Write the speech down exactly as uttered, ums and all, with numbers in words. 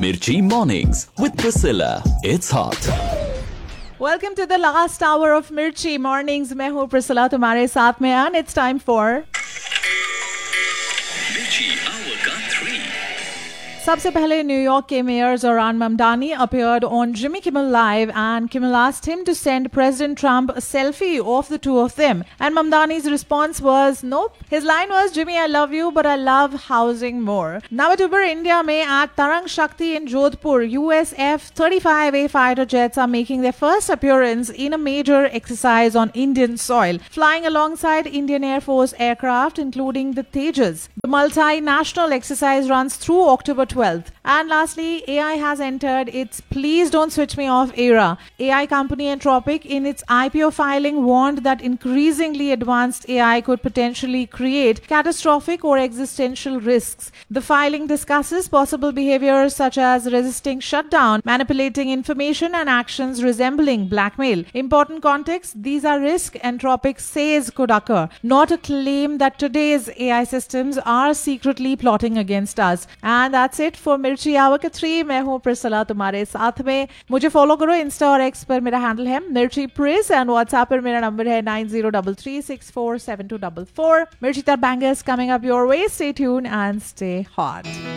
Mirchi Mornings with Priscilla. It's hot. Welcome to the last hour of मिर्ची mornings. मैं हूँ Priscilla तुम्हारे साथ में एंड इट्स टाइम फॉर सबसे पहले न्यूयॉर्क के mayor Zohran Mamdani appeared on Jimmy Kimmel Live and Kimmel asked him to send President Trump a selfie of the two of them. And Mamdani's response was nope. His line was, Jimmy, I love you, but I love housing more. Now at Uber India में at Tarang Shakti in Jodhpur, U S F thirty-five A fighter jets are making their first appearance in a major exercise on Indian soil, flying alongside Indian Air Force aircraft, including the Tejas. The multinational exercise runs through October twelfth. And lastly, A I has entered its please don't switch me off era. A I company Anthropic in its I P O filing warned that increasingly advanced A I could potentially create catastrophic or existential risks. The filing discusses possible behaviors such as resisting shutdown, manipulating information and actions resembling blackmail. Important context, these are risks Anthropic says could occur, not a claim that today's A I systems are secretly plotting against us. And that's it for मिर्ची our के three. मैं हूँ Priscilla तुम्हारे साथ में. मुझे follow करो Insta और एक्स पर. मेरा हैंडल है मिर्ची प्रिस एंड व्हाट्सएप पर मेरा नंबर है nine zero three three six four seven to four four. मिर्ची bangers coming up your way. Stay tune and stay hot.